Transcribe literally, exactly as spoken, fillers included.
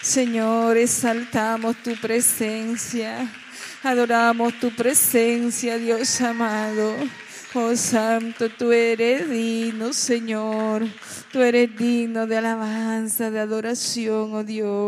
Señor, exaltamos tu presencia, adoramos tu presencia, Dios amado. Oh Santo, tú eres digno, Señor. Tú eres digno de alabanza, de adoración, oh Dios.